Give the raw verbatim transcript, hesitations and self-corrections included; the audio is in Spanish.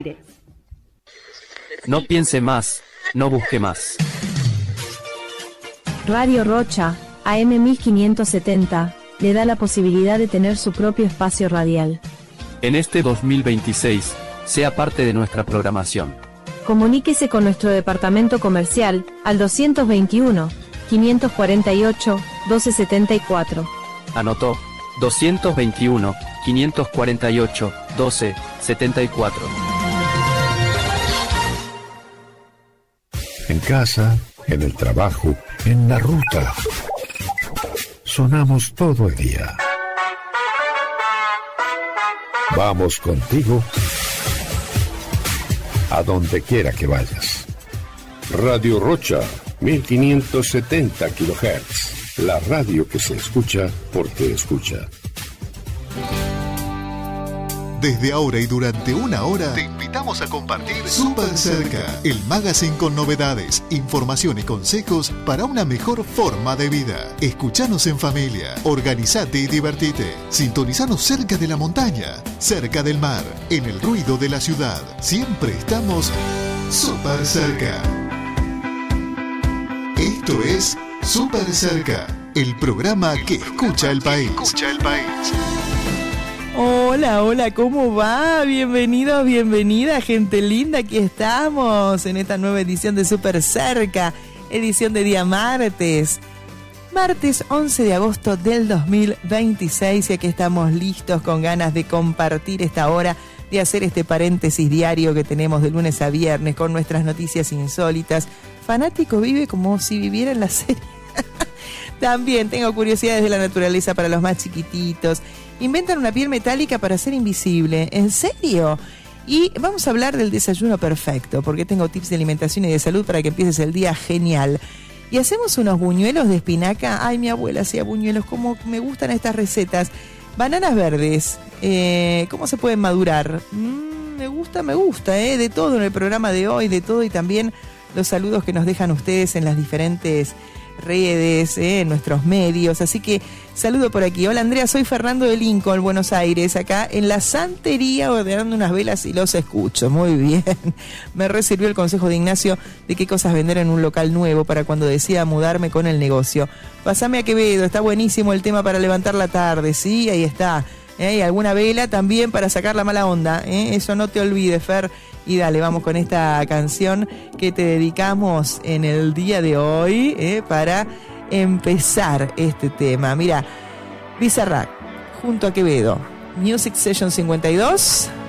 No piense más, no busque más. Radio Rocha, A M mil quinientos setenta, le da la posibilidad de tener su propio espacio radial. En este dos mil veintiséis, sea parte de nuestra programación. Comuníquese con nuestro departamento comercial al doscientos veintiuno, quinientos cuarenta y ocho, doce setenta y cuatro. Anotó, doscientos veintiuno, quinientos cuarenta y ocho, doce setenta y cuatro. En casa, en el trabajo, en la ruta. Sonamos todo el día. Vamos contigo a donde quiera que vayas. Radio Rocha, mil quinientos setenta kilohertz. La radio que se escucha porque escucha. Desde ahora y durante una hora te invitamos a compartir Súper Cerca, el magazine con novedades, información y consejos para una mejor forma de vida. Escuchanos en familia, organizate y divertite. Sintonizanos cerca de la montaña, cerca del mar, en el ruido de la ciudad. Siempre estamos Súper Cerca. Esto es Súper Cerca, el programa que escucha el país. Escucha el país. Hola, hola, ¿cómo va? Bienvenidos, bienvenida, gente linda. Aquí estamos en esta nueva edición de Súper Cerca, edición de día martes. Martes once de agosto del dos mil veintiséis, y aquí estamos listos con ganas de compartir esta hora, de hacer este paréntesis diario que tenemos de lunes a viernes con nuestras noticias insólitas. Fanático vive como si viviera en la serie. También tengo curiosidades de la naturaleza para los más chiquititos. Inventan una piel metálica para ser invisible. ¿En serio? Y vamos a hablar del desayuno perfecto, porque tengo tips de alimentación y de salud para que empieces el día genial. Y hacemos unos buñuelos de espinaca. Ay, mi abuela hacía buñuelos, cómo me gustan estas recetas. Bananas verdes, eh, ¿cómo se pueden madurar? Mm, me gusta, me gusta, eh, de todo en el programa de hoy, de todo, y también los saludos que nos dejan ustedes en las diferentes redes, eh, en nuestros medios. Así que saludo por aquí. Hola Andrea, soy Fernando de Lincoln, Buenos Aires, acá en la santería ordenando unas velas y los escucho. Muy bien. Me recibió el consejo de Ignacio de qué cosas vender en un local nuevo para cuando decida mudarme con el negocio. Pasame a Quevedo, está buenísimo el tema para levantar la tarde, sí, ahí está. ¿Eh? Y alguna vela también para sacar la mala onda, ¿eh? Eso no te olvides, Fer. Y dale, vamos con esta canción que te dedicamos en el día de hoy, ¿eh? Para empezar este tema. Mira, Bizarrap junto a Quevedo, Music Session cincuenta y dos,